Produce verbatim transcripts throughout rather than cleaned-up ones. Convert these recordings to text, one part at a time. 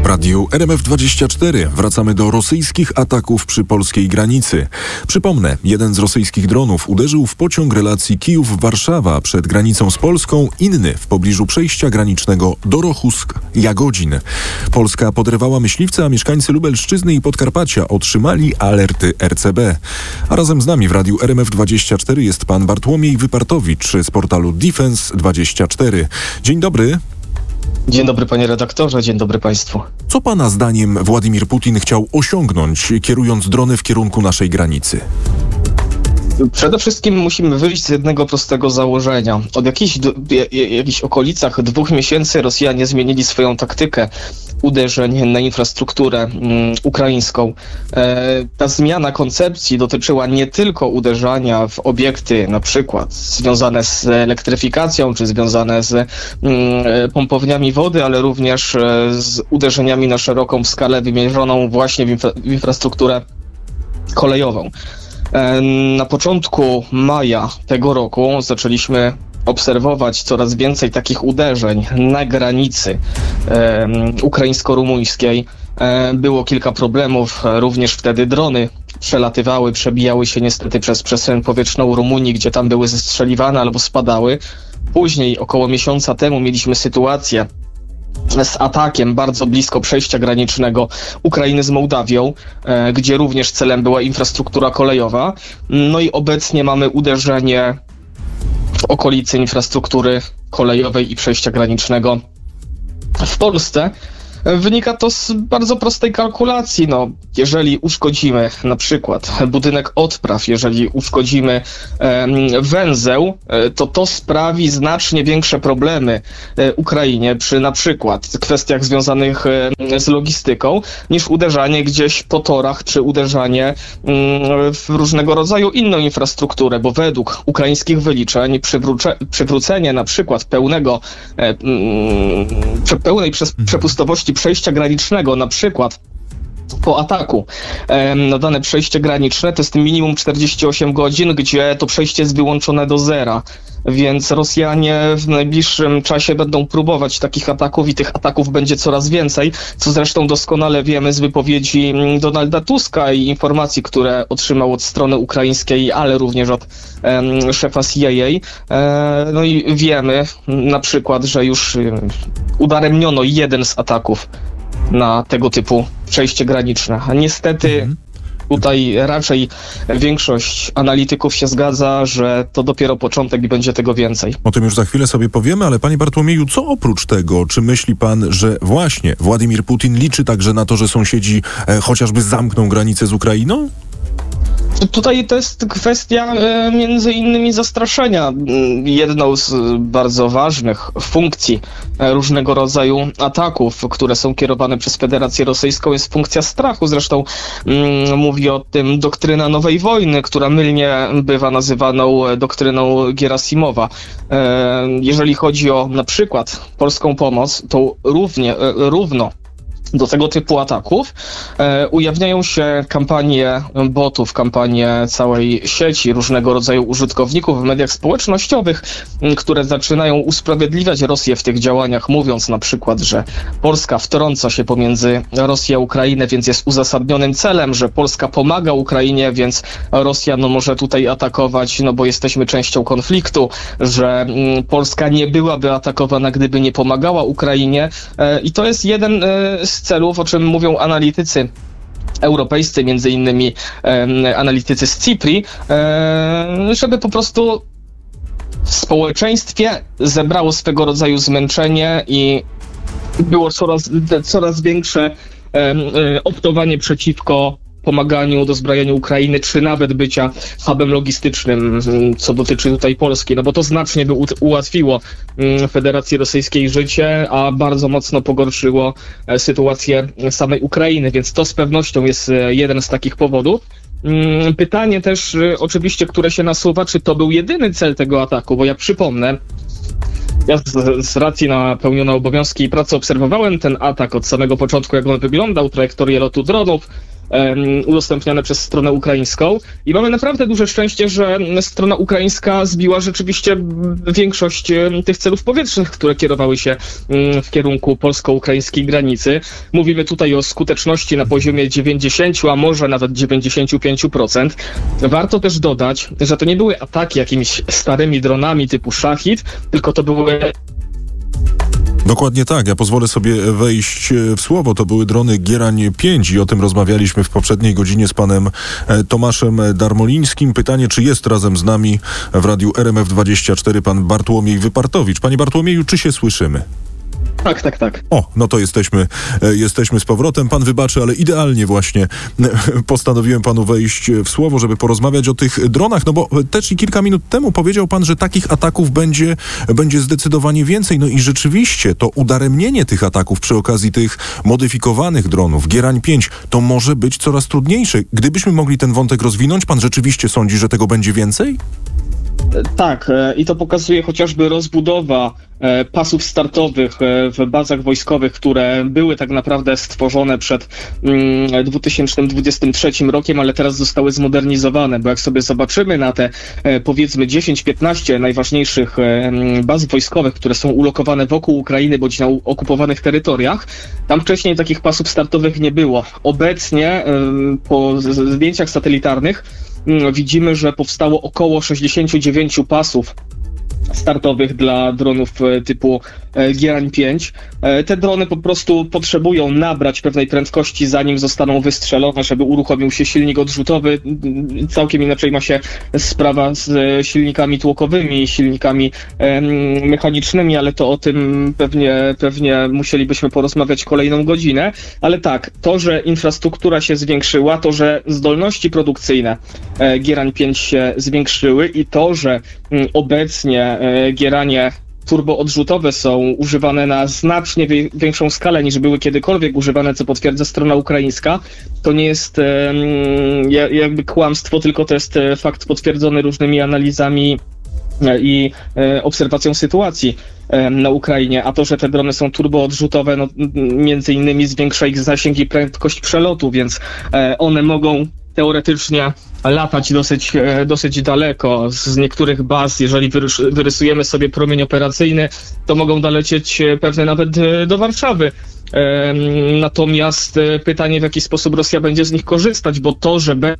W radiu R M F dwadzieścia cztery wracamy do rosyjskich ataków przy polskiej granicy. Przypomnę, jeden z rosyjskich dronów uderzył w pociąg relacji Kijów-Warszawa przed granicą z Polską, inny w pobliżu przejścia granicznego Dorochusk-Jagodzin. Polska podrywała myśliwce, a mieszkańcy Lubelszczyzny i Podkarpacia otrzymali alerty R C B. A razem z nami w radiu R M F dwadzieścia cztery jest pan Bartłomiej Wypartowicz z portalu Defense dwadzieścia cztery. Dzień dobry. Dzień dobry panie redaktorze, dzień dobry państwu. Co pana zdaniem Władimir Putin chciał osiągnąć, kierując drony w kierunku naszej granicy? Przede wszystkim musimy wyjść z jednego prostego założenia. Od jakichś, jakichś okolicach dwóch miesięcy Rosjanie zmienili swoją taktykę uderzeń na infrastrukturę um, ukraińską. E, ta zmiana koncepcji dotyczyła nie tylko uderzania w obiekty na przykład związane z elektryfikacją, czy związane z um, pompowniami wody, ale również e, z uderzeniami na szeroką skalę wymierzoną właśnie w, infra- w infrastrukturę kolejową. E, na początku maja tego roku zaczęliśmy obserwować coraz więcej takich uderzeń na granicy e, ukraińsko-rumuńskiej. E, było kilka problemów, również wtedy drony przelatywały, przebijały się niestety przez przestrzeń powietrzną Rumunii, gdzie tam były zestrzeliwane albo spadały. Później, około miesiąca temu, mieliśmy sytuację z atakiem bardzo blisko przejścia granicznego Ukrainy z Mołdawią, e, gdzie również celem była infrastruktura kolejowa. No i obecnie mamy uderzenie w okolicy infrastruktury kolejowej i przejścia granicznego w Polsce. Wynika to z bardzo prostej kalkulacji. No, jeżeli uszkodzimy na przykład budynek odpraw, jeżeli uszkodzimy e, węzeł, e, to to sprawi znacznie większe problemy e, Ukrainie przy na przykład kwestiach związanych e, z logistyką, niż uderzanie gdzieś po torach, czy uderzanie e, w różnego rodzaju inną infrastrukturę, bo według ukraińskich wyliczeń przywróce, przywrócenie na przykład pełnego, e, e, pełnej przepustowości przejścia granicznego, na przykład po ataku e, na dane przejście graniczne, to jest minimum czterdzieści osiem godzin, gdzie to przejście jest wyłączone do zera. Więc Rosjanie w najbliższym czasie będą próbować takich ataków i tych ataków będzie coraz więcej, co zresztą doskonale wiemy z wypowiedzi Donalda Tuska i informacji, które otrzymał od strony ukraińskiej, ale również od um, szefa C I A. E, no i wiemy na przykład, że już udaremniono jeden z ataków na tego typu przejście graniczne. A niestety mhm. tutaj raczej większość analityków się zgadza, że to dopiero początek i będzie tego więcej. O tym już za chwilę sobie powiemy, ale panie Bartłomieju, co oprócz tego? Czy myśli pan, że właśnie Władimir Putin liczy także na to, że sąsiedzi e, chociażby zamkną granicę z Ukrainą? Tutaj to jest kwestia e, między innymi zastraszenia. Jedną z bardzo ważnych funkcji e, różnego rodzaju ataków, które są kierowane przez Federację Rosyjską, jest funkcja strachu. Zresztą mm, mówi o tym doktryna nowej wojny, która mylnie bywa nazywaną doktryną Gierasimowa. E, jeżeli chodzi o na przykład polską pomoc, to równie, e, równo do tego typu ataków e, ujawniają się kampanie botów, kampanie całej sieci różnego rodzaju użytkowników w mediach społecznościowych, m, które zaczynają usprawiedliwiać Rosję w tych działaniach, mówiąc na przykład, że Polska wtrąca się pomiędzy Rosję a Ukrainę, więc jest uzasadnionym celem, że Polska pomaga Ukrainie, więc Rosja no, może tutaj atakować, no bo jesteśmy częścią konfliktu, że m, Polska nie byłaby atakowana, gdyby nie pomagała Ukrainie e, i to jest jeden e, z celów, o czym mówią analitycy europejscy, między innymi e, analitycy z Cypri, e, żeby po prostu w społeczeństwie zebrało swego rodzaju zmęczenie i było coraz, coraz większe e, e, optowanie przeciwko pomaganiu, dozbrajaniu Ukrainy, czy nawet bycia hubem logistycznym, co dotyczy tutaj Polski, no bo to znacznie by ułatwiło Federacji Rosyjskiej życie, a bardzo mocno pogorszyło sytuację samej Ukrainy, więc to z pewnością jest jeden z takich powodów. Pytanie też oczywiście, które się nasuwa, czy to był jedyny cel tego ataku, bo ja przypomnę, ja z, z racji na pełnione obowiązki i pracę obserwowałem ten atak od samego początku, jak on wyglądał, trajektorię lotu dronów, um, udostępniane przez stronę ukraińską. I mamy naprawdę duże szczęście, że strona ukraińska zbiła rzeczywiście większość um, tych celów powietrznych, które kierowały się um, w kierunku polsko-ukraińskiej granicy. Mówimy tutaj o skuteczności na poziomie dziewięćdziesiąt, a może nawet dziewięćdziesiąt pięć procent. Warto też dodać, że to nie były ataki jakimiś starymi dronami typu Szachid, tylko to były... Dokładnie tak. Ja pozwolę sobie wejść w słowo. To były drony Gierań pięć i o tym rozmawialiśmy w poprzedniej godzinie z panem Tomaszem Darmolińskim. Pytanie, czy jest razem z nami w radiu R M F dwadzieścia cztery pan Bartłomiej Wypartowicz. Panie Bartłomieju, czy się słyszymy? Tak, tak, tak. O, no to jesteśmy, jesteśmy z powrotem. Pan wybaczy, ale idealnie właśnie postanowiłem panu wejść w słowo, żeby porozmawiać o tych dronach, no bo też i kilka minut temu powiedział pan, że takich ataków będzie, będzie zdecydowanie więcej. No i rzeczywiście to udaremnienie tych ataków przy okazji tych modyfikowanych dronów, Gierań pięć, to może być coraz trudniejsze. Gdybyśmy mogli ten wątek rozwinąć, pan rzeczywiście sądzi, że tego będzie więcej? Tak, i to pokazuje chociażby rozbudowa pasów startowych w bazach wojskowych, które były tak naprawdę stworzone przed dwa tysiące dwudziestym trzecim rokiem, ale teraz zostały zmodernizowane, bo jak sobie zobaczymy na te powiedzmy dziesięć piętnaście najważniejszych baz wojskowych, które są ulokowane wokół Ukrainy bądź na okupowanych terytoriach, tam wcześniej takich pasów startowych nie było. Obecnie po zdjęciach satelitarnych widzimy, że powstało około sześćdziesiąt dziewięć pasów startowych dla dronów typu Gierań pięć. Te drony po prostu potrzebują nabrać pewnej prędkości, zanim zostaną wystrzelone, żeby uruchomił się silnik odrzutowy. Całkiem inaczej ma się sprawa z silnikami tłokowymi, silnikami mechanicznymi, ale to o tym pewnie, pewnie musielibyśmy porozmawiać kolejną godzinę. Ale tak, to, że infrastruktura się zwiększyła, to, że zdolności produkcyjne Gierań pięć się zwiększyły i to, że obecnie Gieranie turboodrzutowe są używane na znacznie wie, większą skalę niż były kiedykolwiek używane, co potwierdza strona ukraińska, to nie jest e, jakby kłamstwo, tylko to jest fakt potwierdzony różnymi analizami i e, obserwacją sytuacji e, na Ukrainie, a to, że te drony są turboodrzutowe, no między innymi zwiększa ich zasięg i prędkość przelotu, więc e, one mogą teoretycznie latać dosyć, dosyć daleko. Z niektórych baz, jeżeli wyrys- wyrysujemy sobie promień operacyjny, to mogą dolecieć pewnie nawet do Warszawy. Natomiast pytanie, w jaki sposób Rosja będzie z nich korzystać, bo to, że będzie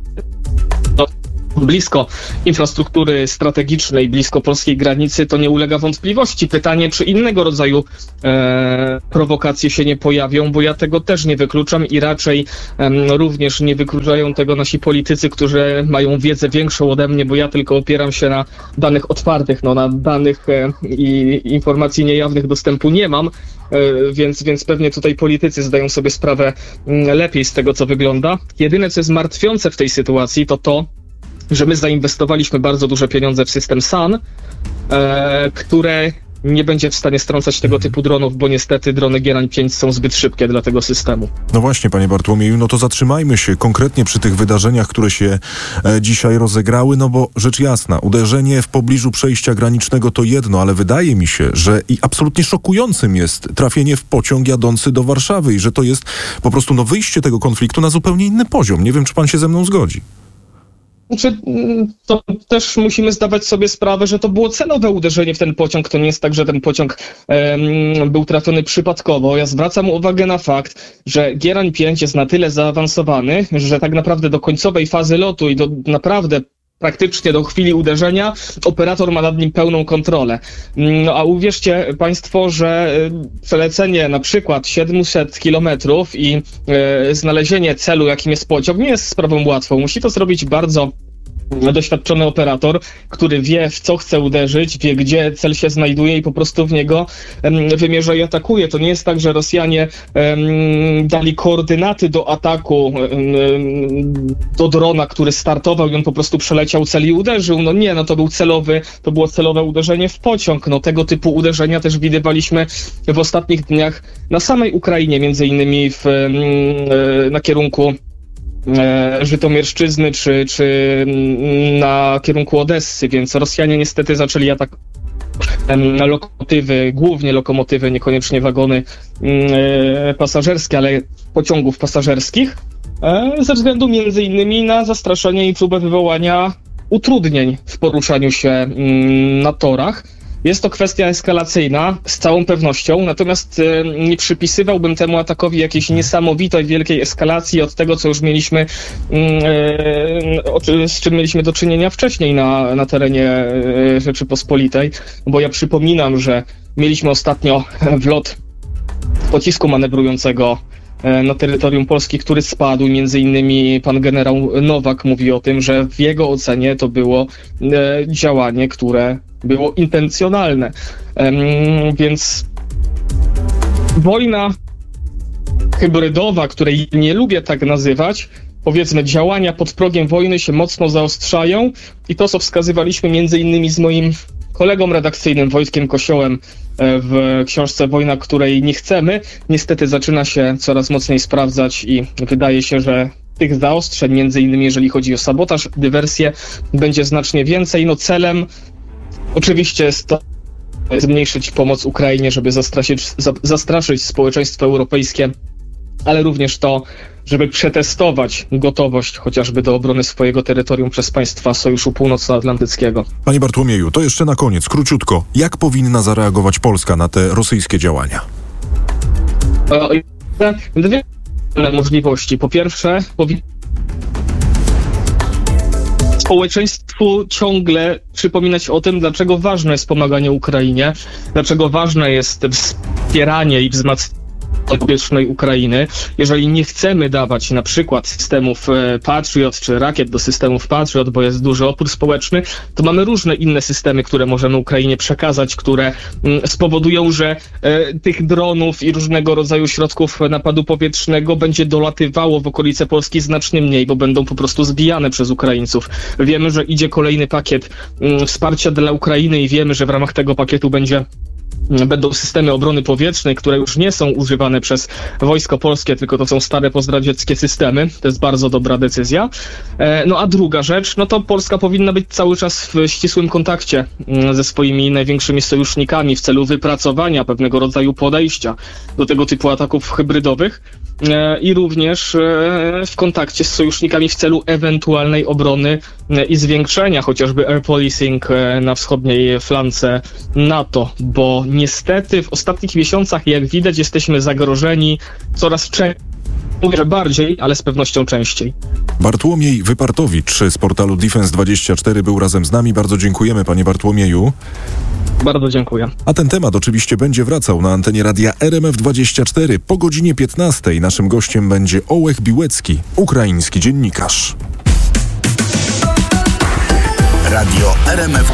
blisko infrastruktury strategicznej, blisko polskiej granicy, to nie ulega wątpliwości. Pytanie, czy innego rodzaju e, prowokacje się nie pojawią, bo ja tego też nie wykluczam i raczej e, również nie wykluczają tego nasi politycy, którzy mają wiedzę większą ode mnie, bo ja tylko opieram się na danych otwartych, no na danych e, i informacji niejawnych dostępu nie mam, e, więc, więc pewnie tutaj politycy zdają sobie sprawę m, lepiej z tego, co wygląda. Jedyne, co jest martwiące w tej sytuacji, to to, że my zainwestowaliśmy bardzo duże pieniądze w system S A N, e, które nie będzie w stanie strącać tego typu dronów, bo niestety drony Gierań pięć są zbyt szybkie dla tego systemu. No właśnie, panie Bartłomieju, no to zatrzymajmy się konkretnie przy tych wydarzeniach, które się e, dzisiaj rozegrały, no bo rzecz jasna, uderzenie w pobliżu przejścia granicznego to jedno, ale wydaje mi się, że i absolutnie szokującym jest trafienie w pociąg jadący do Warszawy i że to jest po prostu no wyjście tego konfliktu na zupełnie inny poziom. Nie wiem, czy pan się ze mną zgodzi. Znaczy, to też musimy zdawać sobie sprawę, że to było celowe uderzenie w ten pociąg. To nie jest tak, że ten pociąg um, był trafiony przypadkowo. Ja zwracam uwagę na fakt, że Gierań pięć jest na tyle zaawansowany, że tak naprawdę do końcowej fazy lotu i do naprawdę praktycznie do chwili uderzenia operator ma nad nim pełną kontrolę. No a uwierzcie państwo, że przelecenie na przykład siedemset kilometrów i e, znalezienie celu, jakim jest pociąg, nie jest sprawą łatwą. Musi to zrobić bardzo doświadczony operator, który wie, w co chce uderzyć, wie, gdzie cel się znajduje i po prostu w niego um, wymierza i atakuje. To nie jest tak, że Rosjanie um, dali koordynaty do ataku um, do drona, który startował i on po prostu przeleciał cel i uderzył. No nie, no to był celowy, to było celowe uderzenie w pociąg. No tego typu uderzenia też widywaliśmy w ostatnich dniach na samej Ukrainie, między innymi w, um, na kierunku Żytomierszczyzny czy, czy na kierunku Odessy, więc Rosjanie niestety zaczęli atak na lokomotywy, głównie lokomotywy, niekoniecznie wagony pasażerskie, ale pociągów pasażerskich. ze względu między innymi na zastraszenie i próbę wywołania utrudnień w poruszaniu się na torach. Jest to kwestia eskalacyjna, z całą pewnością, natomiast nie przypisywałbym temu atakowi jakiejś niesamowitej, wielkiej eskalacji od tego, co już mieliśmy, z czym mieliśmy do czynienia wcześniej na, na terenie Rzeczypospolitej, bo ja przypominam, że mieliśmy ostatnio wlot pocisku manewrującego na terytorium Polski, który spadł. Między innymi pan generał Nowak mówi o tym, że w jego ocenie to było działanie, które było intencjonalne. Więc wojna hybrydowa, której nie lubię tak nazywać, powiedzmy działania pod progiem wojny się mocno zaostrzają i to, co wskazywaliśmy między innymi z moim kolegą redakcyjnym Wojtkiem Kosiołem w książce Wojna, której nie chcemy, niestety zaczyna się coraz mocniej sprawdzać i wydaje się, że tych zaostrzeń, między innymi jeżeli chodzi o sabotaż, dywersję, będzie znacznie więcej. No celem oczywiście jest to zmniejszyć pomoc Ukrainie, żeby zastraszyć, zastraszyć społeczeństwo europejskie, ale również to, żeby przetestować gotowość chociażby do obrony swojego terytorium przez państwa Sojuszu Północnoatlantyckiego. Panie Bartłomieju, to jeszcze na koniec, króciutko. Jak powinna zareagować Polska na te rosyjskie działania? Dwie możliwości. Po pierwsze, powinna społeczeństwu ciągle przypominać o tym, dlaczego ważne jest pomaganie Ukrainie, dlaczego ważne jest wspieranie i wzmacnianie powietrznej Ukrainy. Jeżeli nie chcemy dawać na przykład systemów Patriot czy rakiet do systemów Patriot, bo jest duży opór społeczny, to mamy różne inne systemy, które możemy Ukrainie przekazać, które spowodują, że e, tych dronów i różnego rodzaju środków napadu powietrznego będzie dolatywało w okolice Polski znacznie mniej, bo będą po prostu zbijane przez Ukraińców. Wiemy, że idzie kolejny pakiet m, wsparcia dla Ukrainy i wiemy, że w ramach tego pakietu będzie będą systemy obrony powietrznej, które już nie są używane przez Wojsko Polskie, tylko to są stare pozdradzieckie systemy. To jest bardzo dobra decyzja. No a druga rzecz, no to Polska powinna być cały czas w ścisłym kontakcie ze swoimi największymi sojusznikami w celu wypracowania pewnego rodzaju podejścia do tego typu ataków hybrydowych i również w kontakcie z sojusznikami w celu ewentualnej obrony i zwiększenia chociażby air policing na wschodniej flance NATO, bo niestety w ostatnich miesiącach, jak widać, jesteśmy zagrożeni coraz częściej. Mówię, że bardziej, ale z pewnością częściej. Bartłomiej Wypartowicz z portalu Defense dwadzieścia cztery był razem z nami. Bardzo dziękujemy, panie Bartłomieju. Bardzo dziękuję. A ten temat oczywiście będzie wracał na antenie radia R M F dwadzieścia cztery po godzinie piętnastej. Naszym gościem będzie Ołech Biłecki, ukraiński dziennikarz. Radio R M F